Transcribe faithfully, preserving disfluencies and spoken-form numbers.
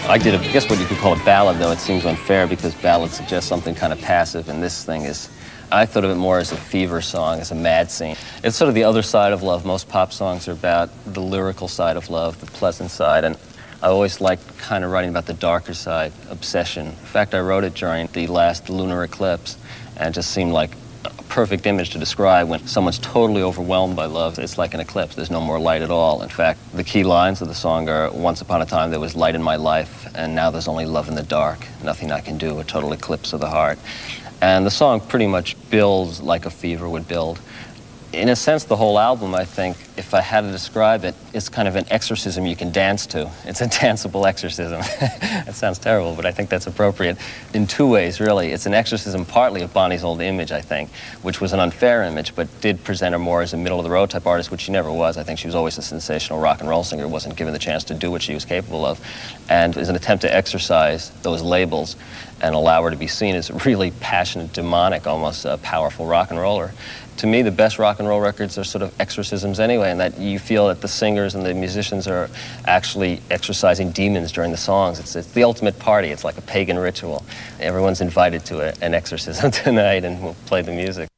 I did, a, I guess what you could call a ballad, though it seems unfair because ballad suggests something kind of passive, and this thing is, I thought of it more as a fever song, as a mad scene. It's sort of the other side of love. Most pop songs are about the lyrical side of love, the pleasant side, and I always liked kind of writing about the darker side, obsession. In fact, I wrote it during the last lunar eclipse, and it just seemed like a perfect image to describe when someone's totally overwhelmed by love. It's like an eclipse. There's no more light at all. In fact, the key lines of the song are, once upon a time there was light in my life, and now there's only love in the dark. Nothing I can do, a total eclipse of the heart. And the song pretty much builds like a fever would build. In a sense, the whole album, I think, if I had to describe it, it's kind of an exorcism you can dance to. It's a danceable exorcism. That sounds terrible, but I think that's appropriate in two ways, really. It's an exorcism partly of Bonnie's old image, I think, which was an unfair image, but did present her more as a middle-of-the-road type artist, which she never was. I think she was always a sensational rock and roll singer, wasn't given the chance to do what she was capable of. And as an attempt to exorcise those labels and allow her to be seen as a really passionate, demonic, almost uh, powerful rock and roller. To me, the best rock and roll records are sort of exorcisms anyway, and that you feel that the singers and the musicians are actually exorcising demons during the songs. It's, it's the ultimate party. It's like a pagan ritual. Everyone's invited to a, an exorcism tonight, and we'll play the music.